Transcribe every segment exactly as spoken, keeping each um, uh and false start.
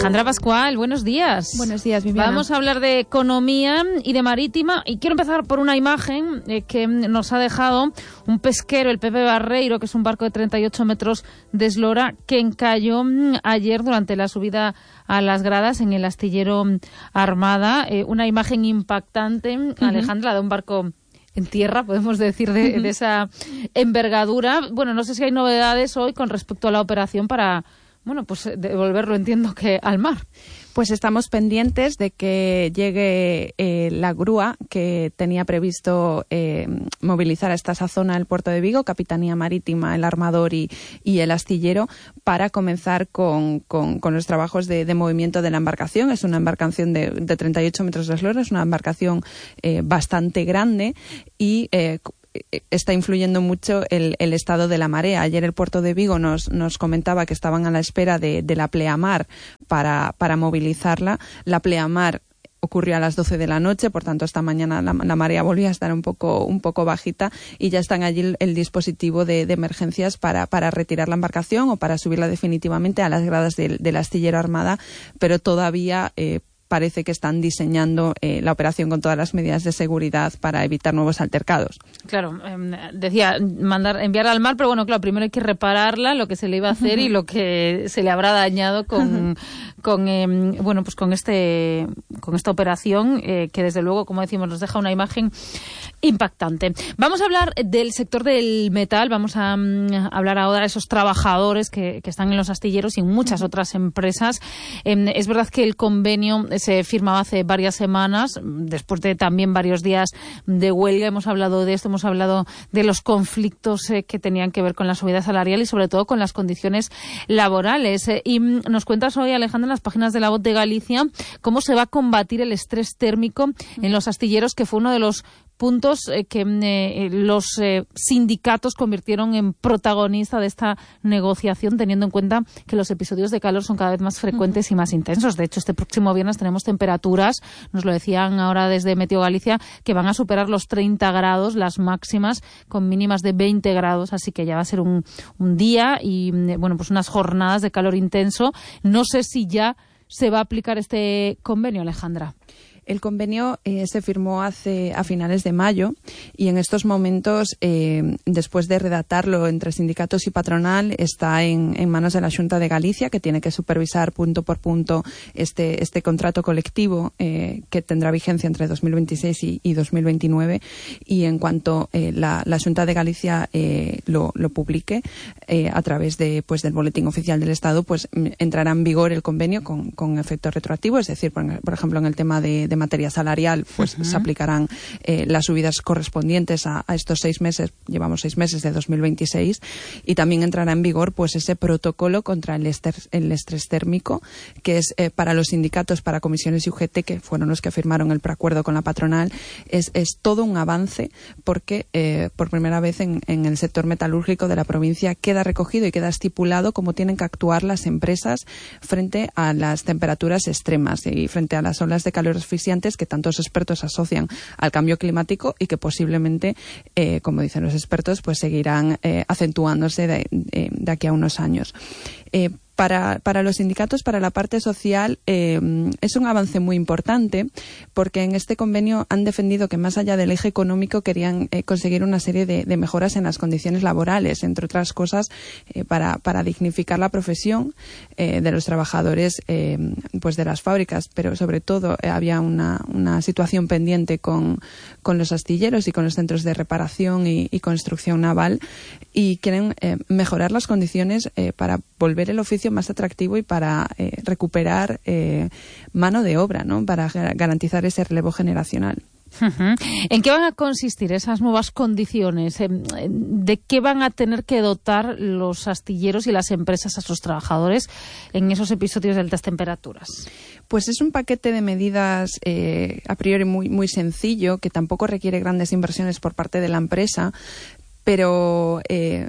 Alejandra Pascual, buenos días. Buenos días, Viviana. Vamos a hablar de economía y de marítima y quiero empezar por una imagen eh, que nos ha dejado un pesquero, el Pepe Barreiro, que es un barco de treinta y ocho metros de eslora que encalló ayer durante la subida a las gradas en el astillero Armada. Eh, una imagen impactante, uh-huh. Alejandra, de un barco en tierra, podemos decir, de, uh-huh. de esa envergadura. Bueno, no sé si hay novedades hoy con respecto a la operación para, bueno, pues devolverlo, entiendo que al mar. Pues estamos pendientes de que llegue eh, la grúa que tenía previsto eh, movilizar hasta esa zona del puerto de Vigo, Capitanía Marítima, el armador y, y el astillero, para comenzar con, con, con los trabajos de, de movimiento de la embarcación. Es una embarcación de, de treinta y ocho metros de eslora, es una embarcación eh, bastante grande y eh, está influyendo mucho el, el estado de la marea. Ayer el puerto de Vigo nos, nos comentaba que estaban a la espera de, de la pleamar para, para movilizarla. La pleamar ocurrió a las doce de la noche, por tanto esta mañana la, la marea volvía a estar un poco, un poco bajita y ya están allí el, el dispositivo de, de emergencias para, para retirar la embarcación o para subirla definitivamente a las gradas del, del astillero Armada, pero todavía eh, parece que están diseñando eh, la operación con todas las medidas de seguridad para evitar nuevos altercados. Claro, eh, decía mandar enviar al mar, pero bueno, claro, primero hay que repararla, lo que se le iba a hacer y lo que se le habrá dañado con, con eh, bueno, pues con este con esta operación eh, que desde luego, como decimos, nos deja una imagen impactante. Vamos a hablar del sector del metal, vamos a um, hablar ahora de esos trabajadores que, que están en los astilleros y en muchas otras empresas. Eh, es verdad que el convenio se firmaba hace varias semanas, después de también varios días de huelga. Hemos hablado de esto, hemos hablado de los conflictos eh, que tenían que ver con la subida salarial y sobre todo con las condiciones laborales. Eh, y mm, nos cuentas hoy, Alejandra, en las páginas de La Voz de Galicia, cómo se va a combatir el estrés térmico en los astilleros, que fue uno de los puntos eh, que eh, los eh, sindicatos convirtieron en protagonista de esta negociación, teniendo en cuenta que los episodios de calor son cada vez más frecuentes y más intensos. De hecho, este próximo viernes tenemos temperaturas, nos lo decían ahora desde Meteo Galicia, que van a superar los treinta grados, las máximas, con mínimas de veinte grados, así que ya va a ser un, un día y, bueno, pues unas jornadas de calor intenso. No sé si ya se va a aplicar este convenio, Alejandra. El convenio eh, se firmó hace a finales de mayo y en estos momentos, eh, después de redactarlo entre sindicatos y patronal, está en, en manos de la Xunta de Galicia, que tiene que supervisar punto por punto este, este contrato colectivo eh, que tendrá vigencia entre dos mil veintiséis y, y dos mil veintinueve. Y en cuanto eh, la, la Xunta de Galicia eh, lo, lo publique eh, a través de, pues, del Boletín Oficial del Estado, pues entrará en vigor el convenio con, con efecto retroactivo, es decir, por, por ejemplo, en el tema de, de de materia salarial, pues uh-huh. se aplicarán eh, las subidas correspondientes a, a estos seis meses, llevamos seis meses de dos mil veintiséis, y también entrará en vigor pues ese protocolo contra el, ester, el estrés térmico, que es eh, para los sindicatos, para comisiones y U G T, que fueron los que firmaron el preacuerdo con la patronal, es, es todo un avance porque eh, por primera vez en, en el sector metalúrgico de la provincia queda recogido y queda estipulado cómo tienen que actuar las empresas frente a las temperaturas extremas y frente a las olas de calor asfixiantes que tantos expertos asocian al cambio climático y que posiblemente, eh, como dicen los expertos, pues seguirán eh, acentuándose de, de, de aquí a unos años. Eh, Para, para los sindicatos, para la parte social, eh, es un avance muy importante porque en este convenio han defendido que más allá del eje económico querían eh, conseguir una serie de, de mejoras en las condiciones laborales, entre otras cosas eh, para, para dignificar la profesión eh, de los trabajadores eh, pues de las fábricas, pero sobre todo eh, había una, una situación pendiente con, con los astilleros y con los centros de reparación y, y construcción naval y quieren eh, mejorar las condiciones eh, para volver el oficio más atractivo y para eh, recuperar eh, mano de obra, ¿no? Para garantizar ese relevo generacional. Uh-huh. ¿En qué van a consistir esas nuevas condiciones? ¿De qué van a tener que dotar los astilleros y las empresas a sus trabajadores en esos episodios de altas temperaturas? Pues es un paquete de medidas eh, a priori muy, muy sencillo, que tampoco requiere grandes inversiones por parte de la empresa, pero eh,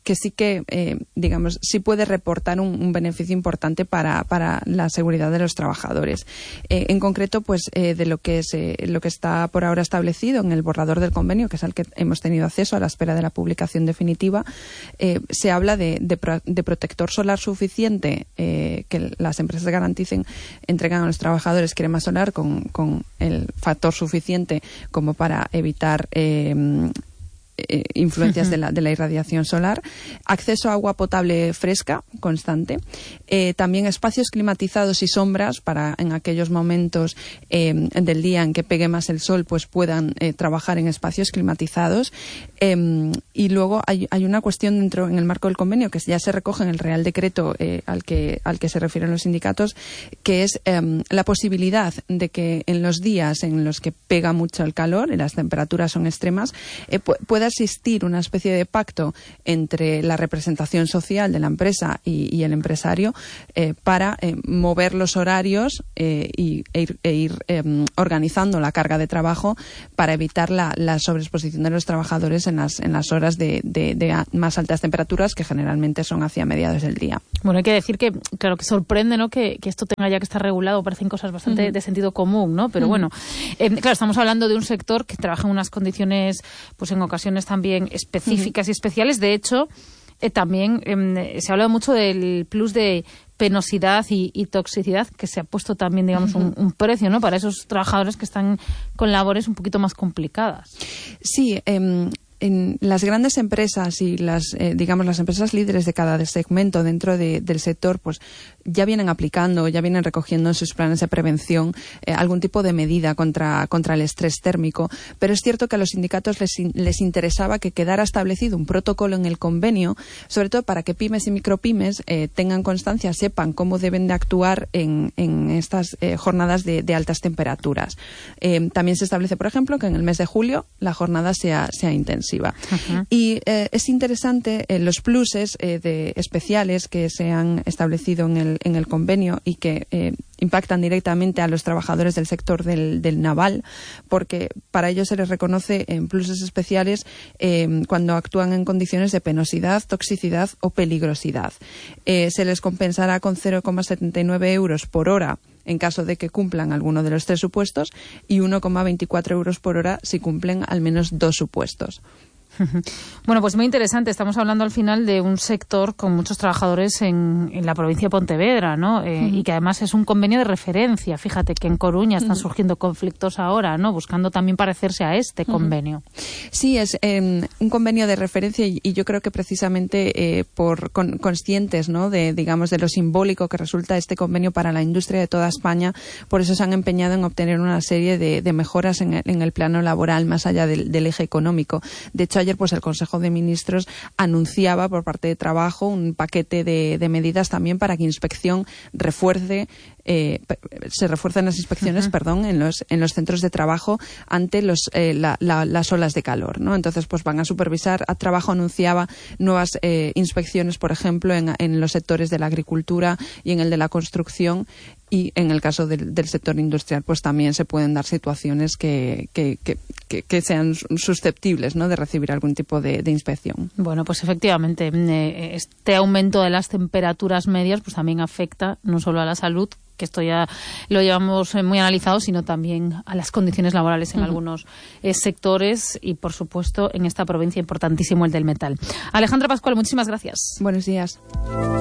que sí que, eh, digamos, sí puede reportar un, un beneficio importante para, para la seguridad de los trabajadores. Eh, en concreto, pues, eh, de lo que es eh, lo que está por ahora establecido en el borrador del convenio, que es al que hemos tenido acceso a la espera de la publicación definitiva, eh, se habla de, de, pro, de protector solar suficiente eh, que las empresas garanticen, entregan a los trabajadores crema solar con, con el factor suficiente como para evitar eh, eh, influencias uh-huh. de, la, de la irradiación solar, acceso a agua potable fresca, constante, eh, también espacios climatizados y sombras para en aquellos momentos eh, del día en que pegue más el sol, pues puedan eh, trabajar en espacios climatizados. Eh, y luego hay, hay una cuestión dentro, en el marco del convenio, que ya se recoge en el Real Decreto eh, al que al que se refieren los sindicatos, que es eh, la posibilidad de que en los días en los que pega mucho el calor y las temperaturas son extremas, eh, pu- pueda existir una especie de pacto entre la representación social de la empresa y, y el empresario eh, para eh, mover los horarios eh, y, e ir, e ir eh, organizando la carga de trabajo para evitar la, la sobreexposición de los trabajadores en las, en las horas de, de, de más altas temperaturas, que generalmente son hacia mediados del día. Bueno, hay que decir que, claro, que sorprende, ¿no?, que, que esto tenga ya que estar regulado. Parecen cosas bastante uh-huh. de sentido común, ¿no? Pero uh-huh. bueno, eh, claro, estamos hablando de un sector que trabaja en unas condiciones, pues en ocasiones también específicas uh-huh. y especiales. De hecho, eh, también eh, se ha hablado mucho del plus de penosidad y, y toxicidad, que se ha puesto también, digamos, uh-huh. un, un precio, ¿no?, para esos trabajadores que están con labores un poquito más complicadas. Sí, eh, en las grandes empresas y las, eh, digamos, las empresas líderes de cada segmento dentro de, del sector, pues ya vienen aplicando, ya vienen recogiendo en sus planes de prevención eh, algún tipo de medida contra, contra el estrés térmico. Pero es cierto que a los sindicatos les, les interesaba que quedara establecido un protocolo en el convenio, sobre todo para que pymes y micropymes eh, tengan constancia, sepan cómo deben de actuar en, en estas eh, jornadas de, de altas temperaturas. Eh, también se establece, por ejemplo, que en el mes de julio la jornada sea, sea intensa. Uh-huh. Y eh, es interesante eh, los pluses eh, de especiales que se han establecido en el, en el convenio y que eh, impactan directamente a los trabajadores del sector del, del naval, porque para ellos se les reconoce en pluses especiales eh, cuando actúan en condiciones de penosidad, toxicidad o peligrosidad. Eh, se les compensará con cero coma setenta y nueve euros por hora en caso de que cumplan alguno de los tres supuestos y uno coma veinticuatro euros por hora si cumplen al menos dos supuestos. Bueno, pues muy interesante. Estamos hablando al final de un sector con muchos trabajadores en, en la provincia de Pontevedra, ¿no? Eh, uh-huh. Y que además es un convenio de referencia. Fíjate que en Coruña están uh-huh. surgiendo conflictos ahora, ¿no?, buscando también parecerse a este uh-huh. convenio. Sí, es eh, un convenio de referencia y, y yo creo que precisamente eh, por con, conscientes, ¿no?, de, digamos, de lo simbólico que resulta este convenio para la industria de toda España, por eso se han empeñado en obtener una serie de, de mejoras en el, en el plano laboral más allá del, del eje económico. De hecho, ayer pues el Consejo de Ministros anunciaba por parte de Trabajo un paquete de, de medidas también para que Inspección refuerce eh, se refuercen las inspecciones, uh-huh. perdón, en los en los centros de trabajo ante los eh, la, la, las olas de calor, ¿no? Entonces, pues van a supervisar. A Trabajo anunciaba nuevas eh, inspecciones, por ejemplo, en, en los sectores de la agricultura y en el de la construcción. Y en el caso del, del sector industrial, pues también se pueden dar situaciones que, que, que, que, que sean susceptibles, ¿no?, de recibir algún tipo de, de inspección. Bueno, pues efectivamente, este aumento de las temperaturas medias pues también afecta no solo a la salud, que esto ya lo llevamos muy analizado, sino también a las condiciones laborales en uh-huh. algunos eh, sectores y, por supuesto, en esta provincia importantísimo, el del metal. Alejandra Pascual, muchísimas gracias. Buenos días.